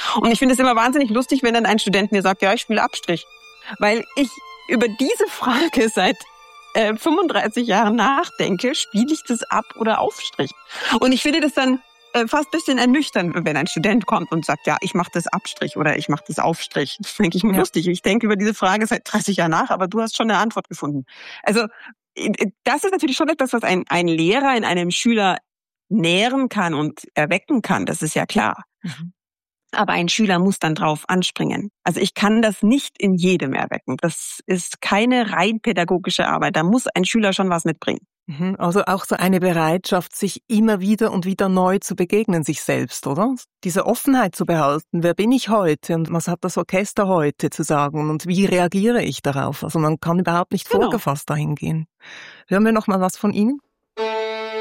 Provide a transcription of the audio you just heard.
Und ich finde es immer wahnsinnig lustig, wenn dann ein Student mir sagt, ja, ich spiele Abstrich. Weil ich über diese Frage seit 35 Jahren nachdenke, spiele ich das Ab- oder Aufstrich? Und ich finde das dann fast ein bisschen ernüchternd, wenn ein Student kommt und sagt, ja, ich mache das Abstrich oder ich mache das Aufstrich. Das denke ich mir lustig. Ich denke über diese Frage seit 30 Jahren nach, aber du hast schon eine Antwort gefunden. Also das ist natürlich schon etwas, was ein Lehrer in einem Schüler nähren kann und erwecken kann, das ist ja klar. Mhm. Aber ein Schüler muss dann drauf anspringen. Also ich kann das nicht in jedem erwecken. Das ist keine rein pädagogische Arbeit. Da muss ein Schüler schon was mitbringen. Also auch so eine Bereitschaft, sich immer wieder und wieder neu zu begegnen, sich selbst, oder? Diese Offenheit zu behalten. Wer bin ich heute und was hat das Orchester heute zu sagen und wie reagiere ich darauf? Also man kann überhaupt nicht vorgefasst dahin gehen. Hören wir noch mal was von Ihnen?